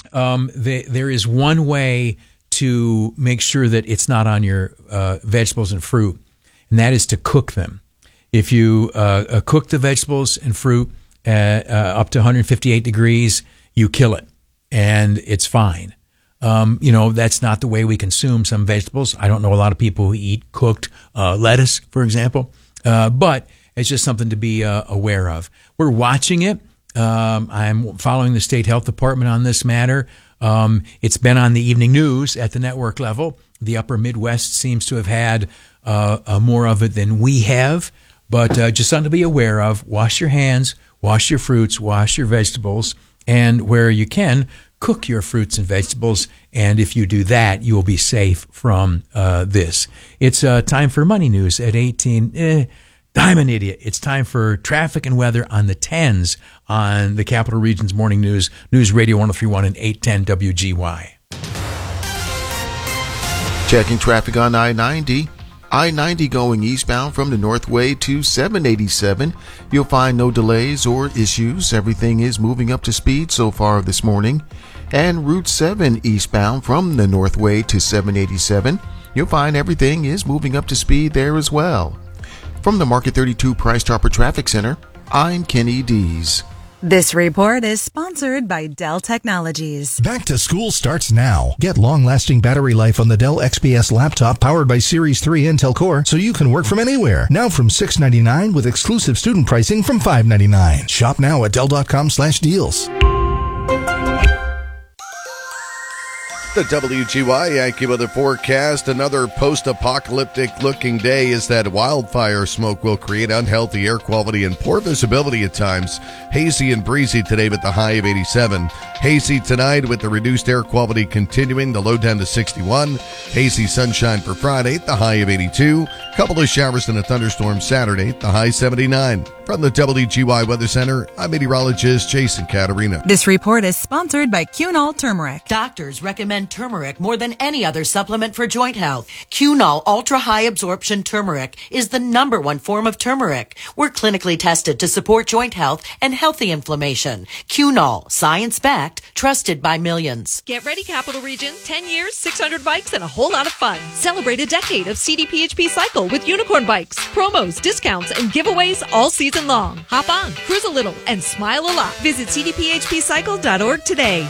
there is one way to make sure that it's not on your vegetables and fruit, and that is to cook them. If you cook the vegetables and fruit up to 158 degrees, you kill it, and it's fine. That's not the way we consume some vegetables. I don't know a lot of people who eat cooked lettuce, for example, but it's just something to be aware of. We're watching it. I'm following the state health department on this matter. It's been on the evening news at the network level. The upper Midwest seems to have had more of it than we have, but just something to be aware of. Wash your hands, wash your fruits, wash your vegetables, and where you can, cook your fruits and vegetables. And if you do that, you will be safe from this. It's time for Money News at 18. I'm an idiot. It's time for traffic and weather on the 10s on the Capital Region's Morning News, News Radio 103.1 and 810 WGY. Checking traffic on I-90. I-90 going eastbound from the Northway to 787. You'll find no delays or issues. Everything is moving up to speed so far this morning. And Route 7 eastbound from the Northway to 787. You'll find everything is moving up to speed there as well. From the Market 32 Price Chopper Traffic Center, I'm Kenny Dees. This report is sponsored by Dell Technologies. Back to school starts now. Get long-lasting battery life on the Dell XPS laptop powered by Series 3 Intel Core so you can work from anywhere. Now from $699 with exclusive student pricing from $599. Shop now at Dell.com/deals. The WGY Yankee Weather Forecast. Another post-apocalyptic looking day is that wildfire smoke will create unhealthy air quality and poor visibility at times. Hazy and breezy today with the high of 87. Hazy tonight with the reduced air quality continuing, the low down to 61. Hazy sunshine for Friday, the high of 82. Couple of showers and a thunderstorm Saturday, the high 79. From the WGY Weather Center, I'm meteorologist Jason Caterina. This report is sponsored by Cunol Turmeric. Doctors recommend turmeric more than any other supplement for joint health. Cunol Ultra High Absorption Turmeric is the #1 form of turmeric. We're clinically tested to support joint health and healthy inflammation. Cunol, science-backed, trusted by millions. Get ready, Capital Region. 10 years, 600 bikes, and a whole lot of fun. Celebrate a decade of CDPHP Cycle with unicorn bikes, promos, discounts, and giveaways all season long. Hop on, cruise a little, and smile a lot. Visit cdphpcycle.org today.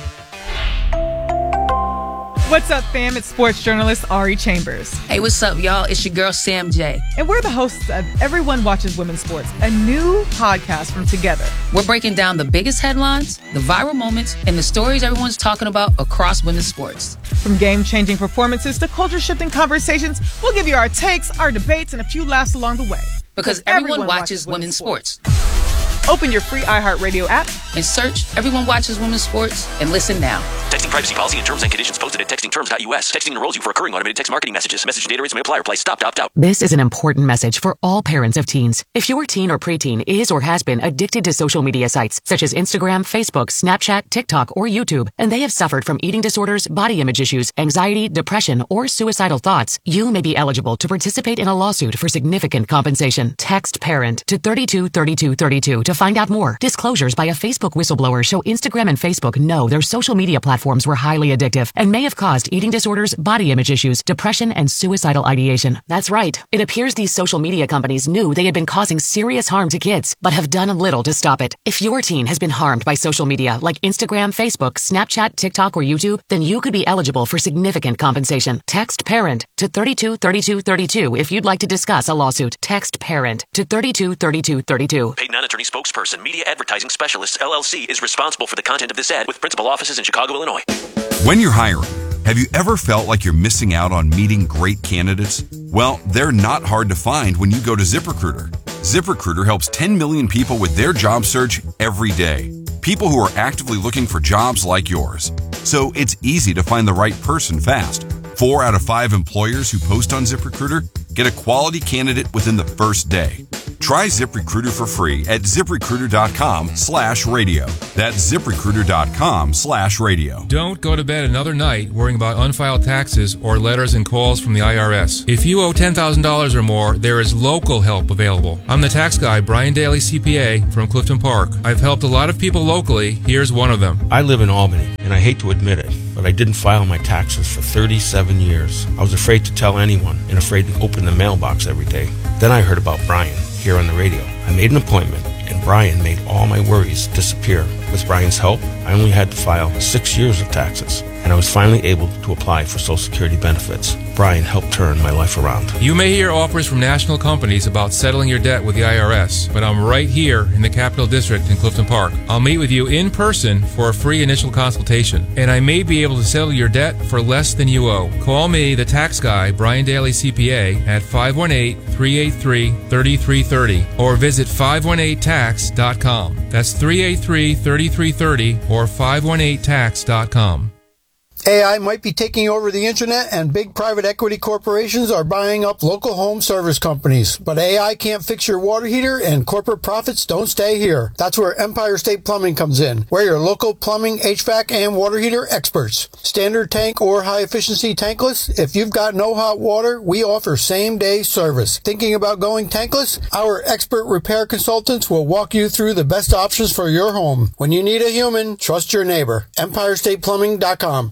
What's up, fam? It's sports journalist Ari Chambers. Hey, what's up, y'all? It's your girl, Sam J. And we're the hosts of Everyone Watches Women's Sports, a new podcast from Together. We're breaking down the biggest headlines, the viral moments, and the stories everyone's talking about across women's sports. From game-changing performances to culture-shifting conversations, we'll give you our takes, our debates, and a few laughs along the way. Because everyone watches women's sports. Open your free iHeartRadio app and search Everyone Watches Women's Sports and listen now. Texting privacy policy and terms and conditions posted at textingterms.us. Texting enrolls you for recurring automated text marketing messages. Message and data rates may apply. Reply stop to opt out. This is an important message for all parents of teens. If your teen or preteen is or has been addicted to social media sites such as Instagram, Facebook, Snapchat, TikTok, or YouTube, and they have suffered from eating disorders, body image issues, anxiety, depression, or suicidal thoughts, you may be eligible to participate in a lawsuit for significant compensation. Text PARENT to 323232 to find out more. Disclosures by a Facebook whistleblower show Instagram and Facebook know their social media platforms were highly addictive and may have caused eating disorders, body image issues, depression, and suicidal ideation. That's right. It appears these social media companies knew they had been causing serious harm to kids, but have done little to stop it. If your teen has been harmed by social media like Instagram, Facebook, Snapchat, TikTok, or YouTube, then you could be eligible for significant compensation. Text PARENT to 323232 if you'd like to discuss a lawsuit. Text PARENT to 323232. Paid non-attorney spokesperson, Media Advertising Specialists, LLC, is responsible for the content of this ad with principal offices in Chicago, Illinois. When you're hiring, have you ever felt like you're missing out on meeting great candidates? Well, they're not hard to find when you go to ZipRecruiter. ZipRecruiter helps 10 million people with their job search every day. People who are actively looking for jobs like yours. So it's easy to find the right person fast. 4 out of 5 employers who post on ZipRecruiter get a quality candidate within the first day. Try ZipRecruiter for free at ZipRecruiter.com/radio. That's ZipRecruiter.com/radio. Don't go to bed another night worrying about unfiled taxes or letters and calls from the IRS. If you owe $10,000 or more, there is local help available. I'm the tax guy, Brian Daly, CPA from Clifton Park. I've helped a lot of people locally. Here's one of them. I live in Albany, and I hate to admit it, but I didn't file my taxes for 37 years. I was afraid to tell anyone and afraid to open the mailbox every day. Then I heard about Brian here on the radio. I made an appointment, and Brian made all my worries disappear. With Brian's help, I only had to file 6 years of taxes, and I was finally able to apply for Social Security benefits. Brian helped turn my life around. You may hear offers from national companies about settling your debt with the IRS, but I'm right here in the Capital District in Clifton Park. I'll meet with you in person for a free initial consultation, and I may be able to settle your debt for less than you owe. Call me, the tax guy, Brian Daly, CPA, at 518-383-3330, or visit 518tax.com. That's 383-3330 or 518tax.com. AI might be taking over the internet, and big private equity corporations are buying up local home service companies. But AI can't fix your water heater, and corporate profits don't stay here. That's where Empire State Plumbing comes in. We're your local plumbing, HVAC, and water heater experts. Standard tank or high-efficiency tankless? If you've got no hot water, we offer same-day service. Thinking about going tankless? Our expert repair consultants will walk you through the best options for your home. When you need a human, trust your neighbor. EmpireStatePlumbing.com.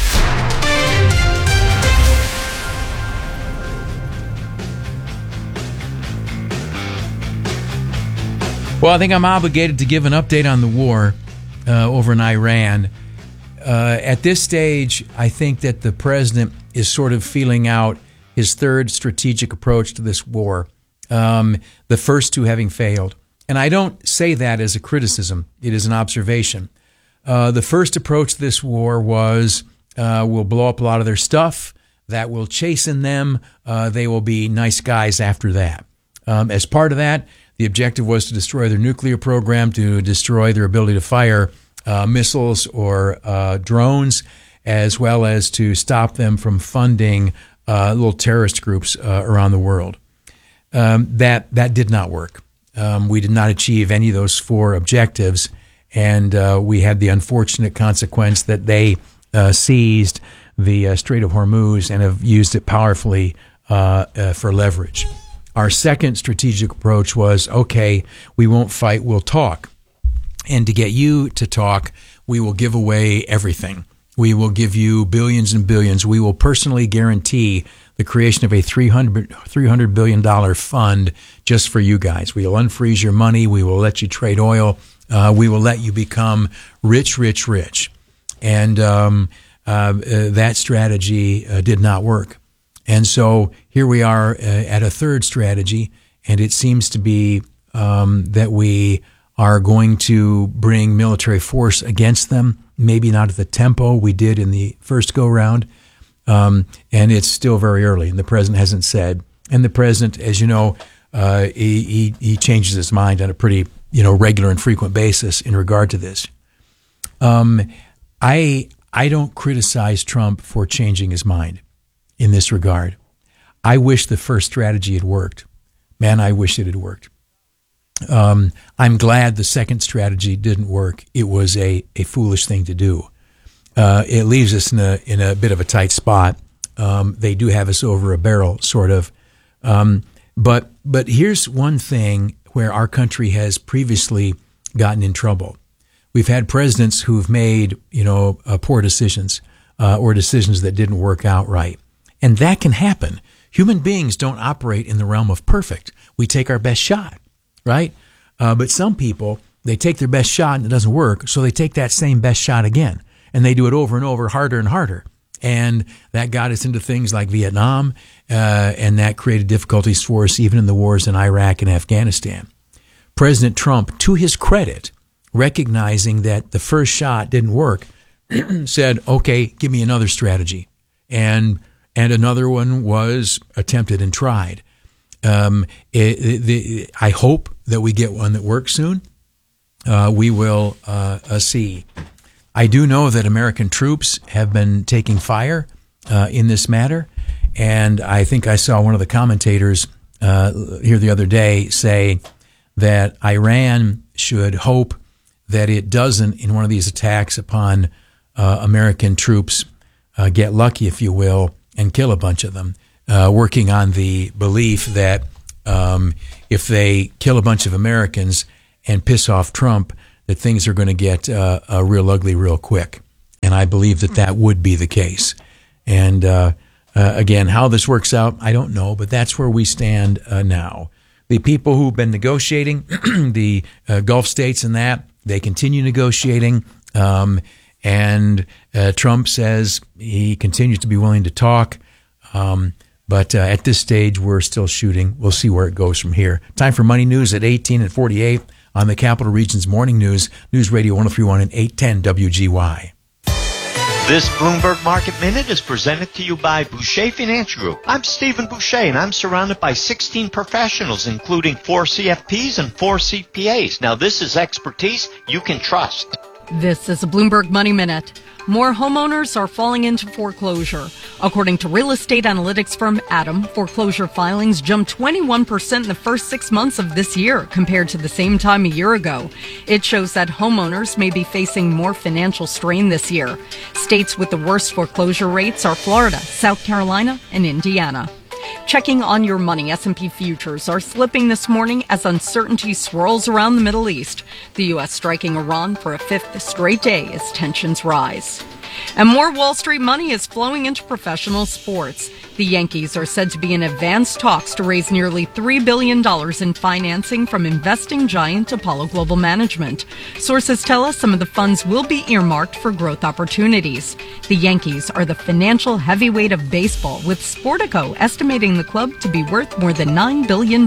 Well, I think I'm obligated to give an update on the war over in Iran. At this stage, I think that the president is sort of feeling out his third strategic approach to this war, the first two having failed. And I don't say that as a criticism. It is an observation. The first approach to this war was we'll blow up a lot of their stuff. That will chasten them. They will be nice guys after that. As part of that, the objective was to destroy their nuclear program, to destroy their ability to fire missiles or drones, as well as to stop them from funding little terrorist groups around the world. That did not work. We did not achieve any of those four objectives, and we had the unfortunate consequence that they seized the Strait of Hormuz and have used it powerfully for leverage. Our second strategic approach was, okay, we won't fight, we'll talk. And to get you to talk, we will give away everything. We will give you billions and billions. We will personally guarantee the creation of a $300 billion fund just for you guys. We will unfreeze your money. We will let you trade oil. We will let you become rich, rich, rich. And that strategy did not work. And so here we are at a third strategy, and it seems to be that we are going to bring military force against them, maybe not at the tempo we did in the first go-round, and it's still very early, and the president hasn't said. And the president, as you know, he changes his mind on a pretty regular and frequent basis in regard to this. I don't criticize Trump for changing his mind in this regard. I wish the first strategy had worked. Man, I wish it had worked. I'm glad the second strategy didn't work. It was a foolish thing to do. It leaves us in a bit of a tight spot. They do have us over a barrel, sort of. But here's one thing where our country has previously gotten in trouble. We've had presidents who've made poor decisions or decisions that didn't work out right. And that can happen. Human beings don't operate in the realm of perfect. We take our best shot, right? But some people, they take their best shot and it doesn't work, so they take that same best shot again. And they do it over and over, harder and harder. And that got us into things like Vietnam, and that created difficulties for us even in the wars in Iraq and Afghanistan. President Trump, to his credit, recognizing that the first shot didn't work, said, okay, give me another strategy. And another one was attempted and tried. I hope that we get one that works soon. We will see. I do know that American troops have been taking fire in this matter, and I think I saw one of the commentators here the other day say that Iran should hope that it doesn't, in one of these attacks upon American troops, get lucky, if you will, and kill a bunch of them, working on the belief that if they kill a bunch of Americans and piss off Trump, that things are going to get real ugly real quick. And I believe that that would be the case. And again, how this works out, I don't know, but that's where we stand now. The people who've been negotiating, the Gulf states and that, they continue negotiating. And Trump says he continues to be willing to talk. But at this stage, we're still shooting. We'll see where it goes from here. Time for Money News at 18 and 48 on the Capital Region's Morning News, News Radio 103.1 and 810 WGY. This Bloomberg Market Minute is presented to you by Boucher Financial Group. I'm Stephen Boucher, and I'm surrounded by 16 professionals, including 4 CFPs and 4 CPAs. Now, this is expertise you can trust. This is a Bloomberg Money Minute. More homeowners are falling into foreclosure. According to real estate analytics firm Adam, foreclosure filings jumped 21% in the first 6 months of this year compared to the same time a year ago. It shows that homeowners may be facing more financial strain this year. States with the worst foreclosure rates are Florida, South Carolina, and Indiana. Checking on your money, S&P futures are slipping this morning as uncertainty swirls around the Middle East. The U.S. striking Iran for a 5th straight day as tensions rise. And more Wall Street money is flowing into professional sports. The Yankees are said to be in advanced talks to raise nearly $3 billion in financing from investing giant Apollo Global Management. Sources tell us some of the funds will be earmarked for growth opportunities. The Yankees are the financial heavyweight of baseball, with Sportico estimating the club to be worth more than $9 billion.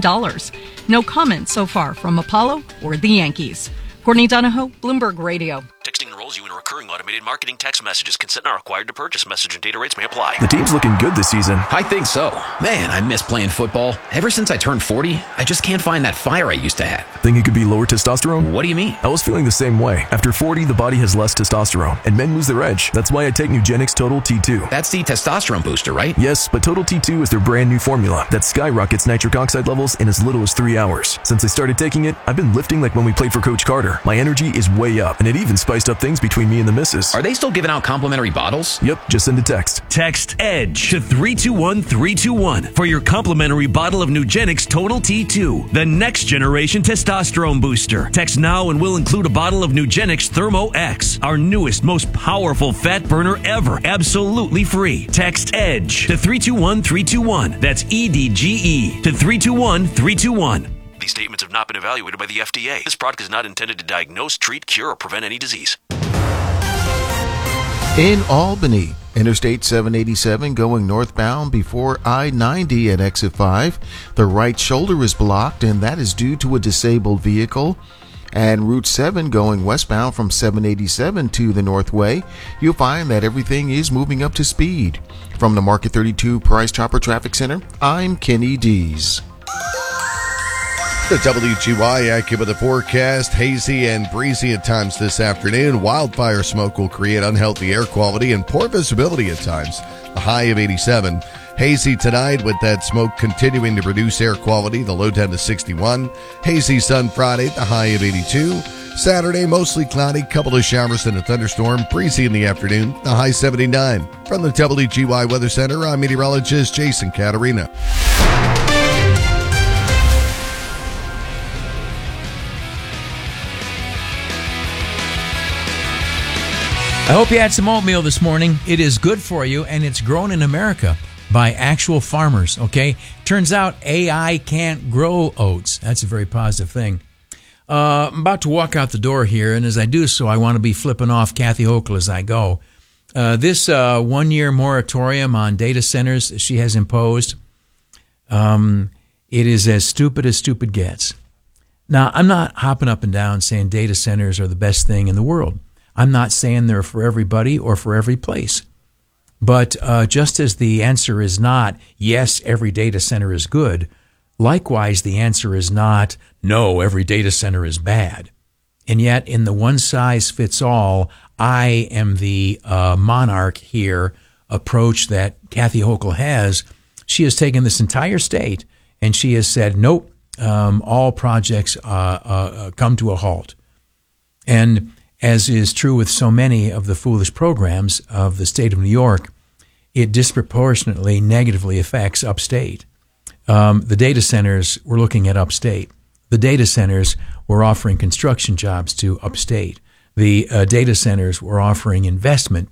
No comment so far from Apollo or the Yankees. Courtney Donahoe, Bloomberg Radio. Texting enrolls you in recurring automated marketing text messages. Consent not required to purchase. Message and data rates may apply. The team's looking good this season. I think so. Man, I miss playing football. Ever since I turned 40, I just can't find that fire I used to have. Think it could be lower testosterone? What do you mean? I was feeling the same way. After 40, the body has less testosterone, and men lose their edge. That's why I take Nugenix Total T2. That's the testosterone booster, right? Yes, but Total T2 is their brand new formula that skyrockets nitric oxide levels in as little as 3 hours. Since I started taking it, I've been lifting like when we played for Coach Carter. My energy is way up, and it even spiced up things between me and the missus. Are they still giving out complimentary bottles? Yep, just send a text. Text EDGE to 321-321 for your complimentary bottle of Nugenix Total T2, the next generation testosterone booster. Text now and we'll include a bottle of Nugenix Thermo X, our newest, most powerful fat burner ever, absolutely free. Text EDGE to 321-321. That's EDGE to 321-321. These statements have not been evaluated by the FDA. This product is not intended to diagnose, treat, cure, or prevent any disease. In Albany, Interstate 787 going northbound before I-90 at exit 5. The right shoulder is blocked, and that is due to a disabled vehicle. And Route 7 going westbound from 787 to the Northway, you'll find that everything is moving up to speed. From the Market 32 Price Chopper Traffic Center, I'm Kenny Dees. The WGY AccuWeather forecast, hazy and breezy at times this afternoon. Wildfire smoke will create unhealthy air quality and poor visibility at times. The high of 87. Hazy tonight with that smoke continuing to produce air quality, the low down to 61. Hazy sun Friday, the high of 82. Saturday, mostly cloudy, couple of showers and a thunderstorm. Breezy in the afternoon, the high 79. From the WGY Weather Center, I'm meteorologist Jason Caterina. I hope you had some oatmeal this morning. It is good for you, and it's grown in America by actual farmers, okay? Turns out AI can't grow oats. That's a very positive thing. I'm about to walk out the door here, and as I do so, I want to be flipping off Kathy Hochul as I go. This one-year moratorium on data centers she has imposed, it is as stupid gets. Now, I'm not hopping up and down saying data centers are the best thing in the world. I'm not saying they're for everybody or for every place. But just as the answer is not, yes, every data center is good, likewise, the answer is not, no, every data center is bad. And yet, in the one-size-fits-all, I am the monarch here approach that Kathy Hochul has. She has taken this entire state and she has said, nope, all projects come to a halt. And as is true with so many of the foolish programs of the state of New York, it disproportionately negatively affects upstate. The data centers were looking at upstate. The data centers were offering construction jobs to upstate. The data centers were offering investment